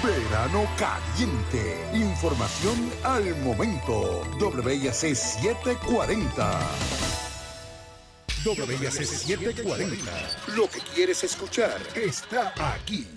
Verano caliente. Información al momento. WIAC 740. WIAC 740. Lo que quieres escuchar está aquí.